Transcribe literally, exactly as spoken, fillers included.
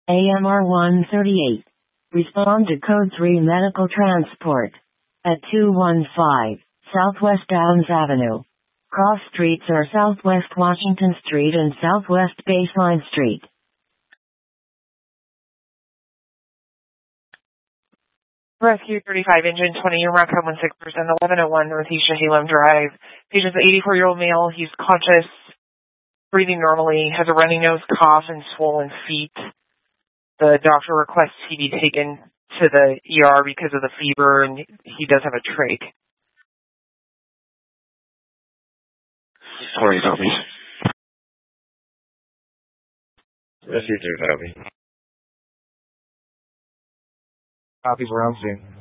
A M R one thirty-eight. Respond to Code three Medical Transport. At two one five Southwest Downs Avenue. Cross streets are Southwest Washington Street and Southwest Baseline Street. Rescue thirty-five, engine twenty, Rockcom one six percent, eleven oh one Northeast Halem Drive. Patient's an eighty-four-year-old male. He's conscious, breathing normally, has a runny nose, cough, and swollen feet. The doctor requests he be taken to the E R because of the fever, and he does have a trach. Sorry, copy. Rescue two, copy. Copy, we're on scene.